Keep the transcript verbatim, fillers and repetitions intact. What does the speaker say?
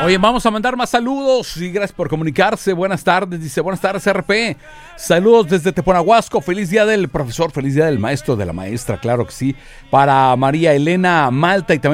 Oye, vamos a mandar más saludos y gracias por comunicarse. Buenas tardes, dice, buenas tardes R P. Saludos desde Teponahuasco. Feliz día del profesor, feliz día del maestro, de la maestra, claro que sí. Para María Elena Malta y también